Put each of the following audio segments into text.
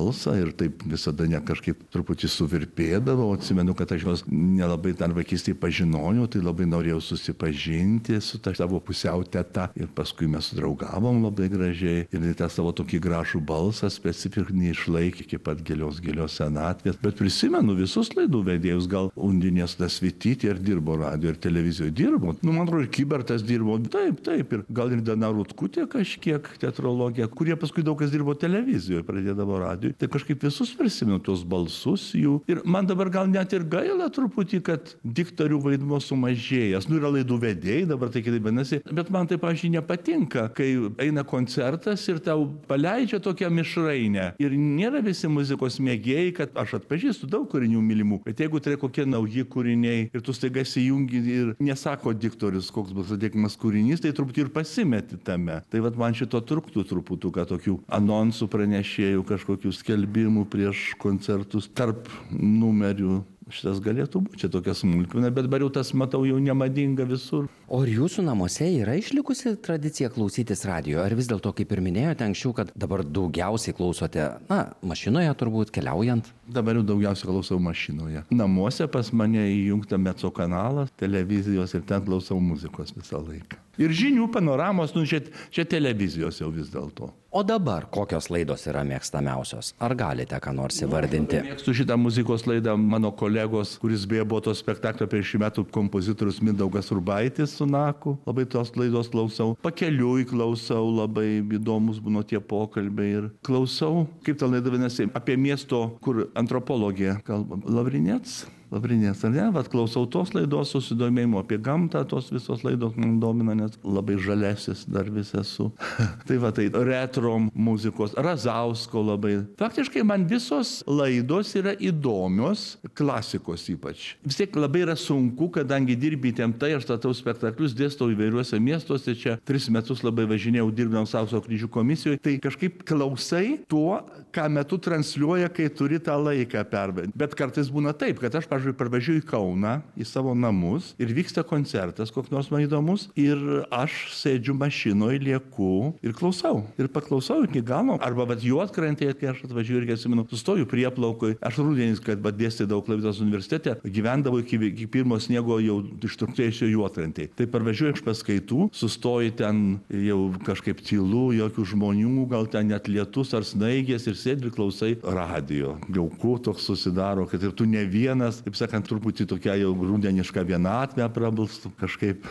balsą ir taip visada ne kažkaip truputį suvirpėdavau. Atsimenu, kad aš juos nelabai dar vaikystėje pažinojau, tai labai norėjau susipažinti su ta savo pusiau teta ir paskui mes draugavom labai gražiai ir tą savo tokį gražų balsą specifinį išlaikė iki pat gilios senatvės. Bet prisimenu visus laidų vedėjus, gal Undinės Dasvytytė ir dirbo radio ir televizijoje dirbo. Nu, man atrodo, ir Kybertas dirbo. Taip. Ir gal ir Dana Rutkutė kažkiek teatrologija, kurie paskui daug kas dirbo televizijoje, pradėdavo radijui. Tai kažkaip visus prisimenu tuos balsus jų. Ir man dabar gal net ir gaila truputį, kad diktorių vaidmuo sumažėjęs. Nu, yra laidų vedėjai, dabar tai kitaip vadinasi. Bet man tai, pavyzdžiui, nepatinka, kai eina koncertas ir tau paleidžia tokią mišrainę. Ir nėra visi muzikos mėgėjai, kad aš atpažįstu daug kūrinių mylimų. Bet jeigu tai kokie nauji kūriniai ir tu staiga įjungi ir nesako diktorius, koks bus atliekamas kūrinys, tai truputį ir pasimeti tame. Tai vat man šito truktų truputuką tokių anonsų pranešėjų, kažkokių skelbimų prieš koncertus tarp numerių. Šitas galėtų būti, čia tokia smulkmena, bet dabar jau tas matau jau nemadinga visur. O ir jūsų namuose yra išlikusi tradicija klausytis radijo? Ar vis dėlto, kaip ir minėjote anksčiau, kad dabar daugiausiai klausote, mašinoje turbūt, keliaujant? Dabar jau daugiausiai klausau mašinoje. Namuose pas mane įjungta Meco kanalas, televizijos ir ten klausau muzikos visą laiką. Ir žinių panoramos, čia televizijos jau vis dėlto. O dabar kokios laidos yra mėgstamiausios? Ar galite ką nors įvardinti? Mėgstu šitą muzikos laidą mano kolegos, kuris beje buvo to spektaklio prieš šį metų kompozitorius Mindaugas Urbaitis su Naku. Labai tos laidos klausau. Pakeliui klausau, labai įdomus būna tie pokalbiai ir klausau, kaip ta laida vadinasi, apie miesto, kur antropologija kalba. Lavrinėts, ar ne? Vat klausau tos laidos susidomėjimo apie gamtą, tos visos laidos man domina, nes labai žalesis dar vis esu. Tai retro muzikos, Razausko labai. Faktiškai man visos laidos yra įdomios, klasikos ypač. Vis tiek labai yra sunku, kadangi dirbi įtemptai, aš statau spektaklius, dėstau įvairiuose miestuose, čia 3 metus labai važinėjau, dirbdam Aukso kryžių komisijoje, tai kažkaip klausai tuo, ką metu transliuoja, kai turi tą laiką pervedti. Bet kartais būna taip, kad aš, pavyzdžiui, parvažiuoju į Kauną, į savo namus ir vyksta koncertas, koks nors man įdomus ir aš sėdžiu mašinoje, lieku ir klausau. Ir paklausau iki galo. Arba Juodkrantėje, kai aš atvažiuoju ir atsimenu, sustoju prieplaukoj. Aš rudenį, kad dėstydavau Klaipėdos universitete, gyvendavau iki pirmo sniego jau ištrūktėjusio Juodkrantėje. Tai parvažiuoju iš paskaitų, sustoju ten jau kažkaip tylu, jokių žmonių, gal ten net lietus ar snaigės ir sėdi ir klausai radijo. Jauku toks susidaro, kad ir tu ne vienas, taip sakant, truputį tokia jau rudeniška vienatvė prabilstų, kažkaip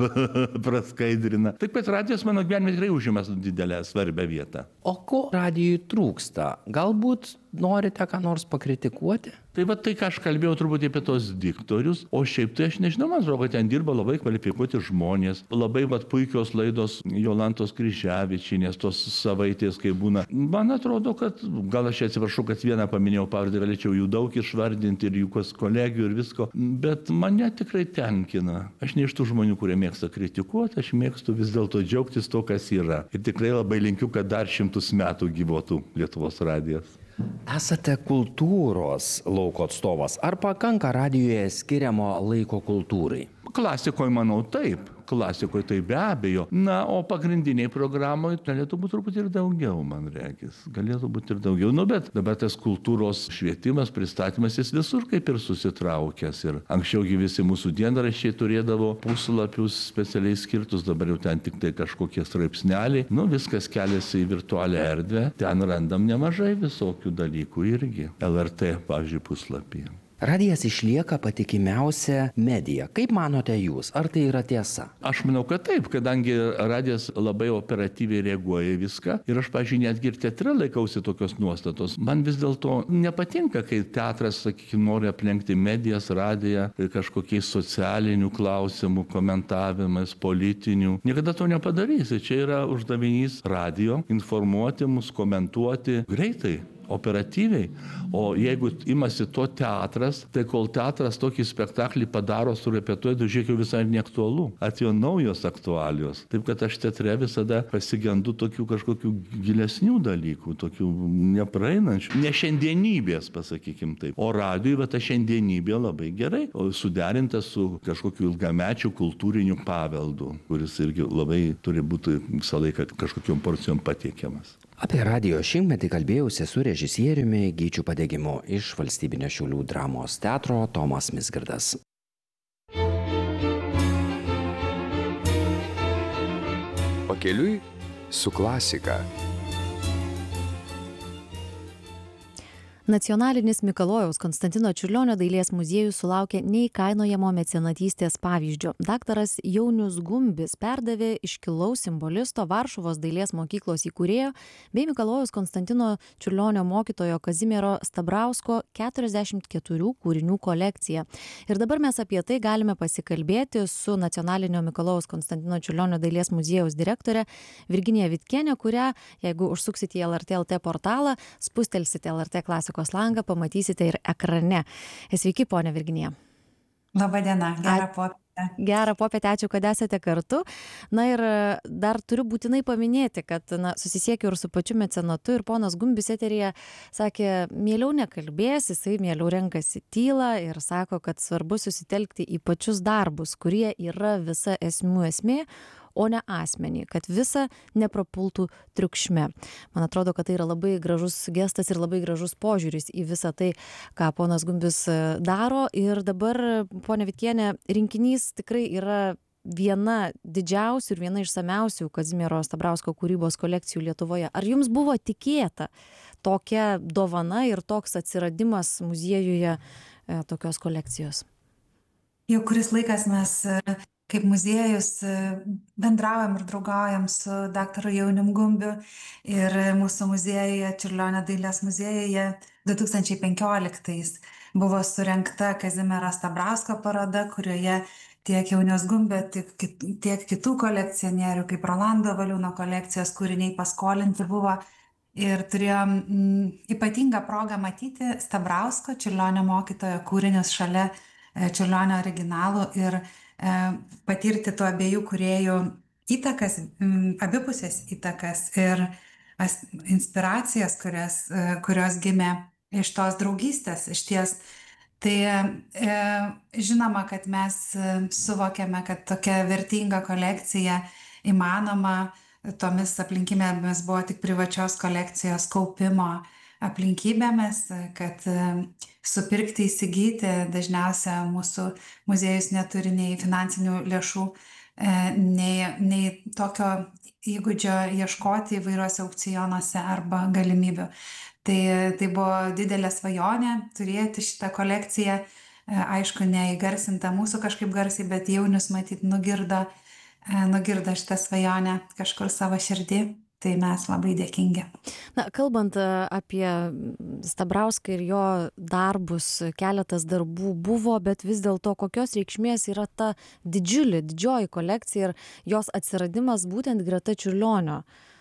praskaidrina. Taip pat radijas mano gyvenime tikrai užima didelę svarbią vietą. O ko radijui trūksta? Galbūt norite ką nors pakritikuoti? Tai tai, ką aš kalbėjau truputį apie tos diktorius, o šiaip tai aš nežinau, man atrodo, kad ten dirba labai kvalifikuoti žmonės, labai puikios laidos Jolantos Kryževičienės, tos savaitės, kai būna. Man atrodo, kad, gal aš atsiprašau, kad vieną paminėjau pavardę, galėčiau jų daug išvardinti ir jų kolegijų ir visko, bet mane tikrai tenkina. Aš ne iš tų žmonių, kurie mėgsta kritikuoti, aš mėgstu vis dėlto džiaugtis to, kas yra. Ir tikrai labai linkiu, kad dar 100 metų gyvuotų Lietuvos radijas. Esate kultūros lauko atstovas. Ar pakanka radijuje skiriamo laiko kultūrai? Klasikoje, manau, taip. Klasikoje tai be abejo. Na, o pagrindiniai programoje galėtų būti truputį ir daugiau, man regis. Galėtų būti ir daugiau. Nu, bet dabar tas kultūros švietimas, pristatymas, jis visur kaip ir susitraukęs. Ir anksčiaugi visi mūsų dienraščiai turėdavo puslapius specialiai skirtus, dabar jau ten tik tai kažkokie straipsneliai. Nu, viskas keliasi į virtualią erdvę. Ten randam nemažai visokių dalykų irgi. LRT, pavyzdžiui, puslapyje. Radijas išlieka patikimiausia medija. Kaip manote jūs? Ar tai yra tiesa? Aš manau, kad taip, kadangi radijas labai operatyviai reaguoja į viską. Ir aš, pavyzdžiui, netgi ir teatre laikausi tokios nuostatos. Man vis dėlto nepatinka, kai teatras, sakykime, nori aplenkti medijas, radiją, kažkokiais socialinių klausimų, komentavimais, politinių. Niekada to nepadarysi. Čia yra uždavinys radijo informuoti mus, komentuoti greitai. Operatyviai. O jeigu imasi to teatras, tai kol teatras tokį spektaklį padaro, surepetuoja, tai žiūrėk, jau visai neaktualu. Atėjo naujos aktualijos. Taip, kad aš teatre visada pasigendu tokių kažkokių gilesnių dalykų, tokių nepraeinančių, ne šiandienybės, pasakykim taip. O radijui, ta šiandienybė labai gerai, suderinta su kažkokiu ilgamečiu kultūriniu paveldu, kuris irgi labai turi būti visą laiką kažkokiom porcijom patiekiamas. Apie radijo šimtmetį kalbėjausi su režisieriumi Gyčiu Padegimu iš Valstybinio Šiaulių dramos teatro Tomas Mizgirdas. Pakeliui su klasika. Nacionalinis Mikalojaus Konstantino Čiurlionio dailės muziejus sulaukė neįkainojamo mecenatystės pavyzdžio. Daktaras Jaunius Gumbis perdavė iškilaus simbolisto Varšuvos dailės mokyklos įkūrėjo bei Mikalojaus Konstantino Čiurlionio mokytojo Kazimiero Stabrausko 44 kūrinių kolekciją. Ir dabar mes apie tai galime pasikalbėti su Nacionalinio Mikalojaus Konstantino Čiurlionio dailės muziejaus direktore Virginija Vitkienė, kurią, jeigu užsuksite į LRT LT portalą, spustelsite LRT klasikos langą, pamatysite ir ekrane. Sveiki, ponia Virginija. Labadiena, gerą popietę. Gerą popietę, ačiū, kad esate kartu. Na ir dar turiu būtinai paminėti, kad susisiekiau ir su pačiu mecenatu ir ponas Gumbis eteryje sakė, mieliau nekalbės, jisai mieliau renkasi tylą ir sako, kad svarbu susitelkti į pačius darbus, kurie yra visa esmė, o ne asmenį, kad visa neprapultų triukšme. Man atrodo, kad tai yra labai gražus gestas ir labai gražus požiūris į visą tai, ką ponas Gumbis daro. Ir dabar, ponia Vitkienė, rinkinys tikrai yra viena didžiausių ir viena išsamiausių Kazimiero Stabrausko kūrybos kolekcijų Lietuvoje. Ar jums buvo tikėta tokia dovana ir toks atsiradimas muziejuje tokios kolekcijos? Jau kuris laikas mes kaip muziejus bendraujam ir draugaujam su daktaru Jaunium Gumbiu ir mūsų muziejuje, Čiurlionio dailės muziejuje 2015 buvo surengta Kazimiero Stabrausko paroda, kurioje tiek Jauniaus Gumbio, tiek kitų kolekcionierių, kaip Rolando Valiūno kolekcijos kūriniai paskolinti buvo. Ir turėjom ypatingą progą matyti Stabrausko, Čiurlionio mokytojo kūrinius šalia Čiurlionio originalų ir patirti tų abiejų kūrėjų įtakas, abipusės įtakas ir inspiracijas, kurios gimė iš tos draugystės. Išties, tai žinoma, kad mes suvokiame, kad tokia vertinga kolekcija įmanoma, tomis aplinkybėmis buvo tik privačios kolekcijos kaupimo aplinkybėmis, kad supirkti, įsigyti dažniausia mūsų muziejus neturi nei finansinių lėšų, nei tokio įgūdžio ieškoti įvairiuose aukcionuose arba galimybių. Tai buvo didelė svajonė turėti šitą kolekciją, aišku, neįgarsinta mūsų kažkaip garsiai, bet Jaunius matyt nugirdo šitą svajonę kažkur savo širdį. Tai mes labai dėkingi. Na, kalbant apie Stabrauską ir jo darbus, keletas darbų buvo, bet vis dėlto kokios reikšmės yra ta didžioji kolekcija ir jos atsiradimas būtent greta Čiurlionio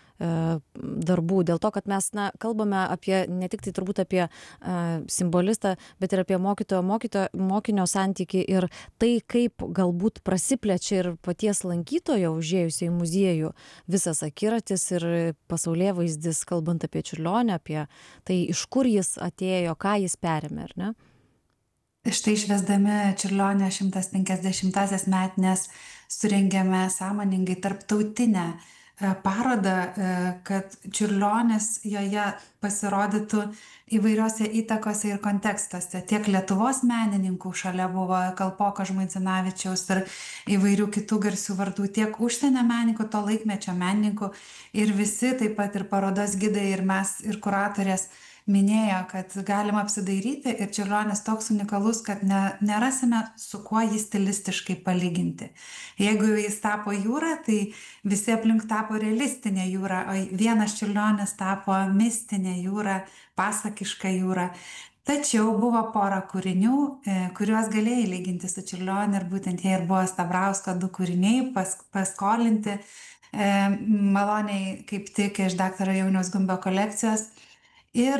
darbų, dėl to, kad mes kalbame apie, ne tik tai turbūt apie simbolistą, bet ir apie mokinio santykį ir tai, kaip galbūt prasiplečia ir paties lankytojo užėjusio į muziejų visas akiratis ir pasaulėvaizdis, kalbant apie Čiurlionį, apie tai, iš kur jis atėjo, ką jis perėmė, ar ne? Štai švęsdami Čiurlionio 150-asias metinės surengėme sąmoningai tarptautinę parodą, kad Čiurlionis joje pasirodytų įvairiose įtakose ir kontekstuose. Tiek Lietuvos menininkų šalia buvo Kalpoko Žmuidzinavičiaus ir įvairių kitų garsių vardų, tiek užsienio menininkų, to laikmečio menininkų ir visi, taip pat ir parodos gidai ir mes ir kuratorės minėjo, kad galima apsidairyti ir Čiurlionis toks unikalus, kad nerasime su kuo jį stilistiškai palyginti. Jeigu jis tapo jūra, tai visi aplink tapo realistinė jūra, o vienas Čiurlionis tapo mistinė jūra, pasakiška jūra. Tačiau buvo pora kūrinių, kuriuos galėjai lyginti su Čiurlioniu ir būtent jie ir buvo Stabrausko 2 kūriniai paskolinti maloniai kaip tik iš daktaro Jauniaus Gumbio kolekcijos. Ir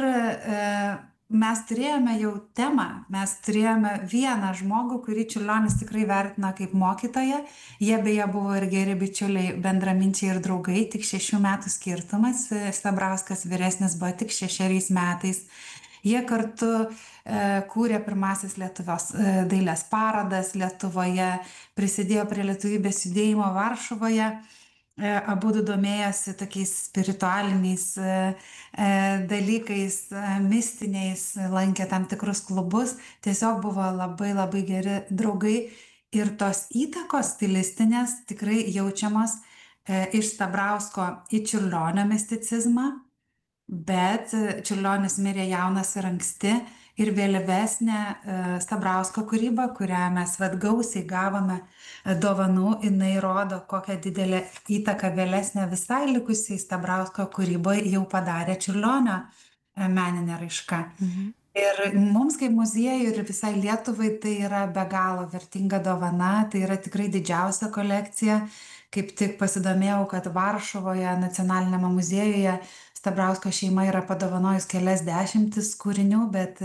mes turėjome jau temą, mes turėjome vieną žmogų, kurį Čiurlionis tikrai vertina kaip mokytoją. Jie beje buvo ir geri bičiuliai, bendraminčiai ir draugai, tik 6 metų skirtumas. Stabrauskas vyresnis buvo tik 6 metais. Jie kartu kūrė pirmasis Lietuvos dailės parodas Lietuvoje, prisidėjo prie lietuvybės judėjimo Varšuvoje. abudu domėjosi tokiais spiritualiniais dalykais, mistiniais, lankė tam tikrus klubus, tiesiog buvo labai labai geri draugai ir tos įtakos stilistinės tikrai jaučiamos iš Stabrausko į Čiurlionio misticizmą, bet Čiurlionis mirė jaunas ir anksti ir vėlyvesnė Stabrausko kūryba, kurią mes gausiai gavome dovanų, jinai rodo, kokią didelę įtaką vėlesnė visai likusiai Stabrausko kūryboje jau padarė Čiurlionio meninė raiška. Ir mums kaip muziejui ir visai Lietuvai tai yra be galo vertinga dovana, tai yra tikrai didžiausia kolekcija. Kaip tik pasidomėjau, kad Varšuvoje nacionalinėme muziejuje Stabrausko šeima yra padovanojus kelias dešimtis kūrinių, bet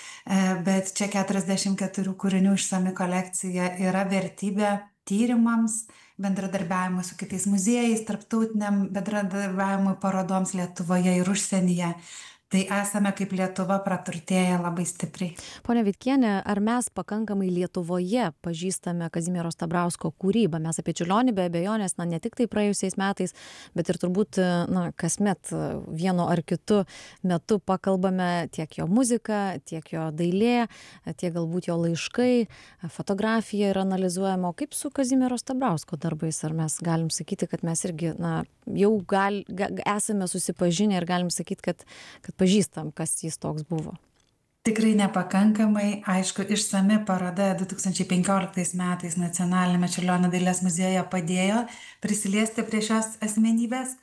čia 44 kūrinių išsami kolekcija yra vertybė tyrimams, bendradarbiavimui su kitais muziejais, tarptautiniam bendradarbiavimui parodoms Lietuvoje ir užsienyje. Tai esame kaip Lietuva praturtėję labai stipriai. Pone Vitkiene, ar mes pakankamai Lietuvoje pažįstame Kazimiero Stabrausko kūrybą? Mes apie Čiurlionį be abejonės, ne tik tai praėjusiais metais, bet ir turbūt kasmet vienu ar kitu metu pakalbame tiek jo muziką, tiek jo dailė, tiek galbūt jo laiškai, fotografija yra analizuojama. O kaip su Kazimiero Stabrausko darbais? Ar mes galim sakyti, kad mes irgi jau esame susipažinę ir galim sakyti, kad pažįstam, kas jis toks buvo? Tikrai nepakankamai. Aišku, išsami paroda 2015 metais Nacionalinėme Čiurlionio dailės muziejuje padėjo prisiliesti prie šios asmenybės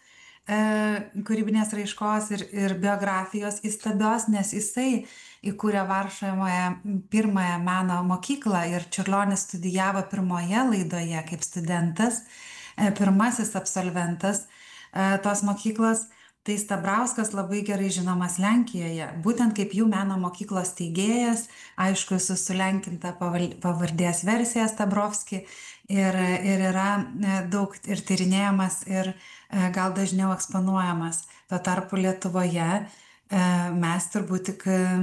kūrybinės raiškos ir biografijos įstabios, nes jisai įkūrė Varšuvoje pirmąją meno mokyklą ir Čiurlionis studijavo pirmoje laidoje kaip studentas, pirmasis absolventas tos mokyklos. Tai Stabrauskas labai gerai žinomas Lenkijoje, būtent kaip jų meno mokyklos steigėjas, aišku, su sulenkinta pavardės versija Stabrovski ir yra daug ir tyrinėjamas ir gal dažniau eksponuojamas. Tuo tarpu Lietuvoje mes turbūt tik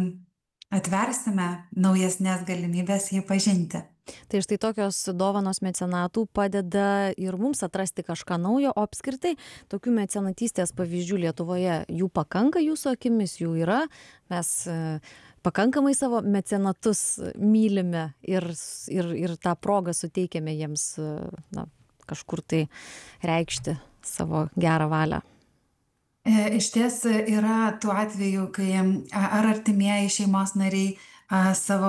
atversime naujesnės galimybės jį pažinti. Tai štai tokios dovanos mecenatų padeda ir mums atrasti kažką naujo, o apskritai tokių mecenatystės pavyzdžių Lietuvoje, jų pakanka jūsų akimis, jų yra, mes pakankamai savo mecenatus mylime ir tą progą suteikiame jiems kažkur tai reikšti savo gerą valią. Iš ties yra tų atvejų, kai ar artimieji šeimos nariai savo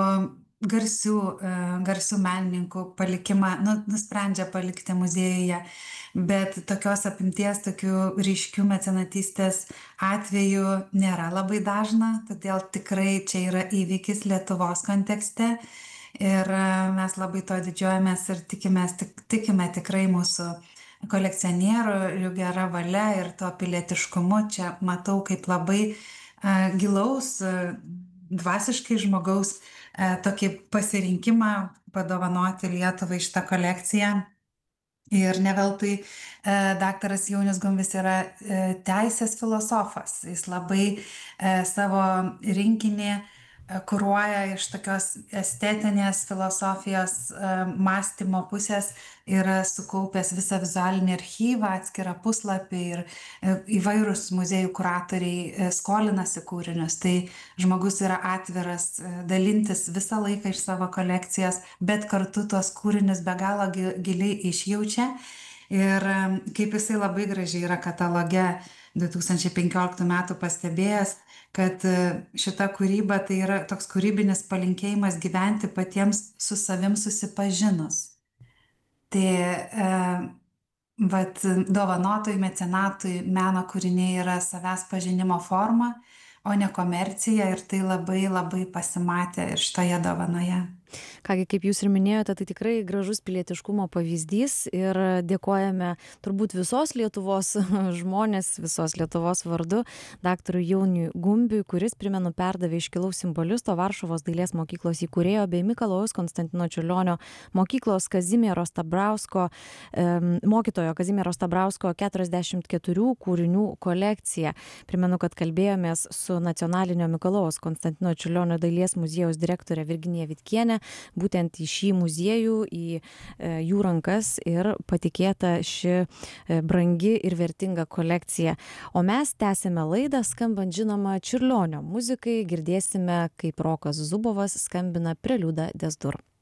garsių menininkų palikimą nusprendžia palikti muziejuje, bet tokios apimties, tokių ryškių mecenatystės atvejų nėra labai dažna, todėl tikrai čia yra įvykis Lietuvos kontekste ir mes labai to didžiuojamės ir tikime tikrai mūsų kolekcionierių, jų gera valia ir to pilietiškumu. Čia matau kaip labai gilaus, dvasiškai žmogaus tokį pasirinkimą padovanoti Lietuvai šitą kolekciją. Ir ne veltui daktaras Jaunius Gumbis yra teisės filosofas. Jis labai savo rinkinį kuruoja iš tokios estetinės filosofijos mąstymo pusės, yra sukaupęs visą vizualinį archyvą, atskirą puslapį ir įvairūs muziejų kuratoriai skolinasi kūrinius. Tai žmogus yra atviras dalintis visą laiką iš savo kolekcijos, bet kartu tuos kūrinius be galo giliai išjaučia. Ir kaip jisai labai gražiai yra kataloge 2015 metų pastebėjęs, kad šita kūryba tai yra toks kūrybinis palinkėjimas gyventi patiems su savim susipažinus. Tai dovanotojui, mecenatui meno kūriniai yra savęs pažinimo forma, o ne komercija ir tai labai labai pasimatė ir šitoje dovanoje. Kągi, kaip jūs ir minėjote, tai tikrai gražus pilietiškumo pavyzdys ir dėkojame turbūt visos Lietuvos žmonės, visos Lietuvos vardu daktarui Jauniui Gumbiui, kuris, primenu, perdavė iškilaus simbolisto Varšuvos dailės mokyklos įkūrėjo bei Mikalojaus Konstantino Čiurlionio mokyklos Kazimiero Stabrausko, mokytojo Kazimiero Stabrausko 44 kūrinių kolekciją. Primenu, kad kalbėjomės su Nacionalinio Mikalojaus Konstantino Čiurlionio dailės muziejaus direktorė Virginija Vitkienė. būtent į šį muziejų, į jų rankas ir patikėta ši brangi ir vertinga kolekcija. O mes tęsime laidą, skambant žinoma Čiurlionio muzikai, girdėsime, kaip Rokas Zubovas skambina preliudą Des Dur.